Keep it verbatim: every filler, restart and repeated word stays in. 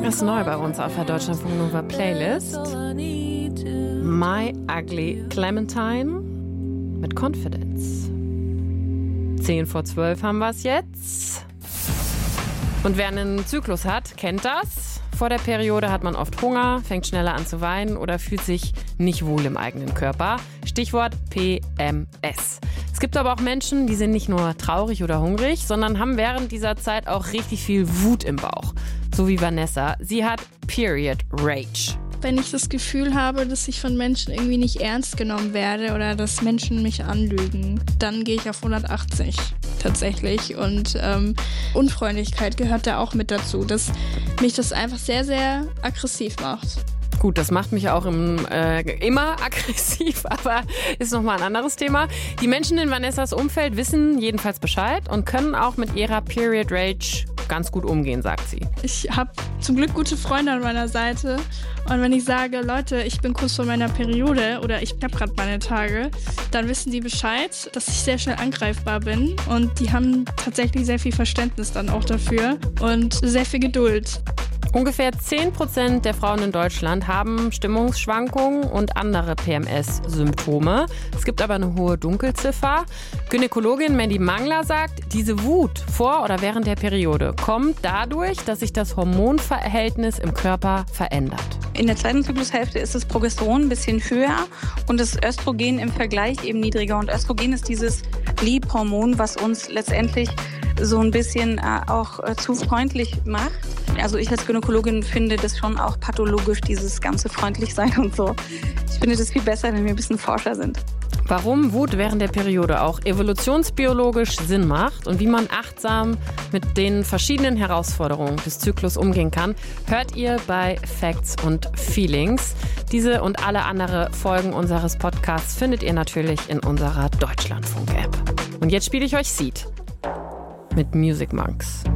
Ist neu bei uns auf der Deutschlandfunk Nova Playlist. My Ugly Clementine mit Confidence. Zehn vor zwölf haben wir es jetzt. Und wer einen Zyklus hat, kennt das. Vor der Periode hat man oft Hunger, fängt schneller an zu weinen oder fühlt sich nicht wohl im eigenen Körper. Stichwort P M S. Es gibt aber auch Menschen, die sind nicht nur traurig oder hungrig, sondern haben während dieser Zeit auch richtig viel Wut im Bauch. So wie Vanessa. Sie hat Period Rage. Wenn ich das Gefühl habe, dass ich von Menschen irgendwie nicht ernst genommen werde oder dass Menschen mich anlügen, dann gehe ich auf hundertachtzig tatsächlich. Und ähm, Unfreundlichkeit gehört da auch mit dazu, dass mich das einfach sehr, sehr aggressiv macht. Gut, das macht mich auch im, äh, immer aggressiv, aber ist nochmal ein anderes Thema. Die Menschen in Vanessas Umfeld wissen jedenfalls Bescheid und können auch mit ihrer Period Rage ganz gut umgehen, sagt sie. Ich habe zum Glück gute Freunde an meiner Seite und wenn ich sage, Leute, ich bin kurz vor meiner Periode oder ich habe gerade meine Tage, dann wissen die Bescheid, dass ich sehr schnell angreifbar bin und die haben tatsächlich sehr viel Verständnis dann auch dafür und sehr viel Geduld. Ungefähr zehn Prozent der Frauen in Deutschland haben Stimmungsschwankungen und andere P M S-Symptome. Es gibt aber eine hohe Dunkelziffer. Gynäkologin Mandy Mangler sagt, diese Wut vor oder während der Periode kommt dadurch, dass sich das Hormonverhältnis im Körper verändert. In der zweiten Zyklushälfte ist das Progesteron ein bisschen höher und das Östrogen im Vergleich eben niedriger. Und Östrogen ist dieses Liebhormon, was uns letztendlich so ein bisschen äh, auch äh, zu freundlich macht. Also ich als Gynäkologin finde das schon auch pathologisch, dieses ganze freundlich sein und so. Ich finde das viel besser, wenn wir ein bisschen forscher sind. Warum Wut während der Periode auch evolutionsbiologisch Sinn macht und wie man achtsam mit den verschiedenen Herausforderungen des Zyklus umgehen kann, hört ihr bei Facts und Feelings. Diese und alle andere Folgen unseres Podcasts findet ihr natürlich in unserer Deutschlandfunk-App. Und jetzt spiele ich euch Seed mit Music Monks.